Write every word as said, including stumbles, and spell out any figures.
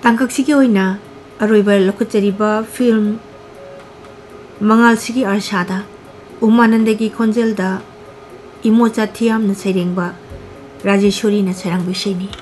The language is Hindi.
तांकक्सिगी ओइना अरोइबा लखुचरिबा फिल्म मंगालसिगी अरसादा उमानंदगी खोंजेलदा इमोचा थियामना सैरेंबा राजेश्वरीना सैरांग बिषयनी।